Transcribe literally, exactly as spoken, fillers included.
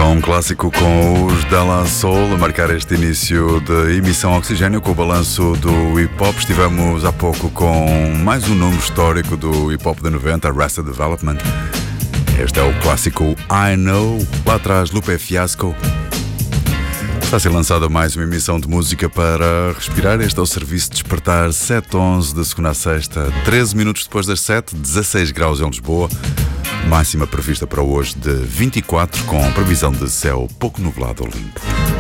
Som clássico com os De La Soul a marcar este início de emissão Oxigênio com o balanço do hip-hop. Estivemos há pouco com mais um número histórico do hip-hop de noventa, Arrested Development. Este é o clássico I Know. Lá atrás, Lupe Fiasco. Está a ser lançada mais uma emissão de música para respirar. Este é o serviço de despertar sete onze de segunda a sexta, treze minutos depois das sete, dezasseis graus em Lisboa. Máxima prevista para hoje de vinte e quatro, com previsão de céu pouco nublado ou limpo.